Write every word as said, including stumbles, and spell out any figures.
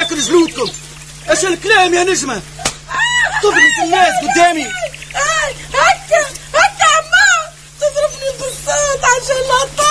تاكل جلودكم. ايش الكلام يا نجمة؟ تضرب في الناس قدامي. هكا هكا عمار تضربني بالصوت عشان لا